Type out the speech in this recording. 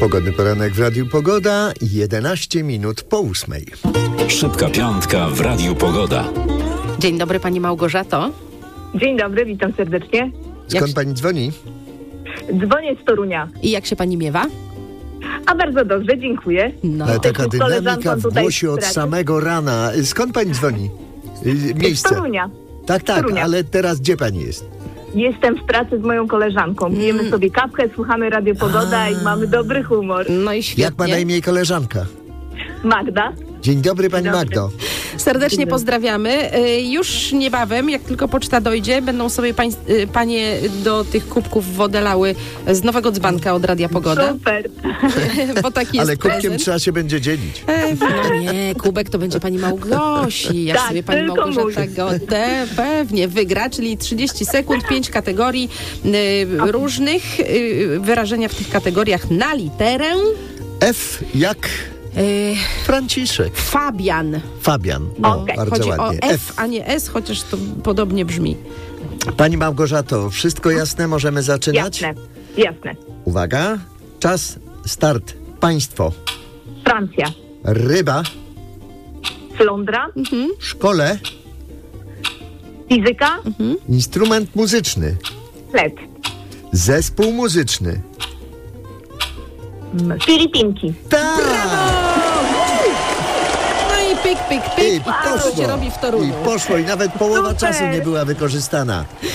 Pogodny poranek w Radiu Pogoda, 11 minut po 8. Szybka piątka w Radiu Pogoda. Dzień dobry, pani Małgorzato. Dzień dobry, witam serdecznie. Skąd pani dzwoni? Dzwonię z Torunia. I jak się pani miewa? A bardzo dobrze, dziękuję. No. Ale taka z dynamika koleżanką w tutaj głosie w od pracy. samego rana. Skąd pani dzwoni? Z Miejsce. Torunia. Tak, Torunia. ale teraz gdzie pani jest? Jestem w pracy z moją koleżanką. Pijemy sobie kawkę, słuchamy Radio Pogoda i mamy dobry humor. No i świetnie. Jak ma na imię jej koleżanka? Magda. Dzień dobry, pani Dobry. Magdo. Serdecznie pozdrawiamy. Już niebawem, jak tylko poczta dojdzie, będą sobie panie do tych kubków wody lały z nowego dzbanka od Radia Pogoda. Super. Bo taki jest Ale kubkiem prezent. trzeba się będzie dzielić. No nie, kubek to będzie pani Małgosi. Jak Tak, sobie pani tylko Małgorzata pewnie wygra, czyli 30 sekund, 5 kategorii różnych. Wyrażenia w tych kategoriach na literę. F jak Franciszek. Fabian. Fabian. No, Okej. bardzo Chodzi ładnie. o F, a nie S, chociaż to podobnie brzmi. Pani Małgorzato, wszystko jasne? Możemy zaczynać? Jasne. Uwaga. Czas, start. Państwo. Francja. Ryba. Flądra. Szkole. Fizyka. Instrument muzyczny. Flet. Zespół muzyczny. Filipinki. Tak! No i pyk, pyk, pyk. I I to się robi w Toruniu. I poszło. I nawet połowa Super. czasu nie była wykorzystana.